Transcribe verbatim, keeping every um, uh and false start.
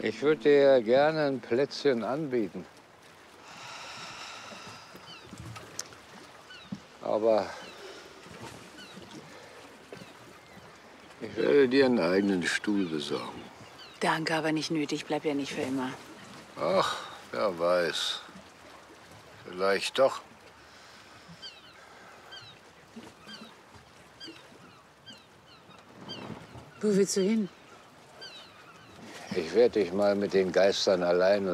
Ich würde dir gerne ein Plätzchen anbieten. Aber ich werde dir einen eigenen Stuhl besorgen. Danke, aber nicht nötig. Bleib ja nicht für immer. Ach, wer weiß. Vielleicht doch. Wo willst du hin? Ich werde dich mal mit den Geistern allein